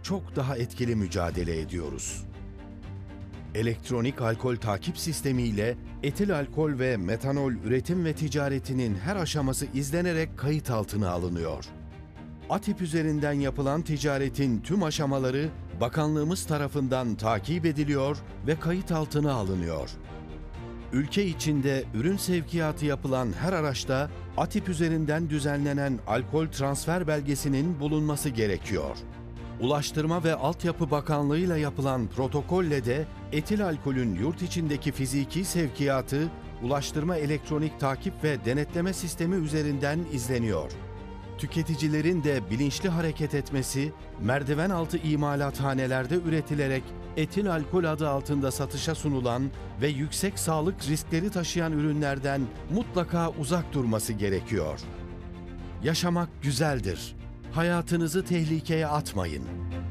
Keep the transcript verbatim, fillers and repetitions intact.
çok daha etkili mücadele ediyoruz. Elektronik alkol takip sistemiyle etil alkol ve metanol üretim ve ticaretinin her aşaması izlenerek kayıt altına alınıyor. ATİP üzerinden yapılan ticaretin tüm aşamaları bakanlığımız tarafından takip ediliyor ve kayıt altına alınıyor. Ülke içinde ürün sevkiyatı yapılan her araçta ATİP üzerinden düzenlenen alkol transfer belgesinin bulunması gerekiyor. Ulaştırma ve Altyapı Bakanlığı ile yapılan protokolle de etil alkolün yurt içindeki fiziki sevkiyatı Ulaştırma Elektronik Takip ve Denetleme Sistemi üzerinden izleniyor. Tüketicilerin de bilinçli hareket etmesi, merdiven altı imalathanelerde üretilerek etil alkol adı altında satışa sunulan ve yüksek sağlık riskleri taşıyan ürünlerden mutlaka uzak durması gerekiyor. Yaşamak güzeldir. Hayatınızı tehlikeye atmayın.